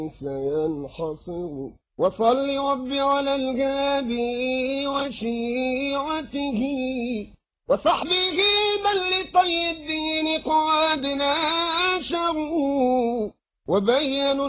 سينحصر. وصل رب على الهادي وشيعته وصحبه من لطي الدين قد ناشروا وبينوا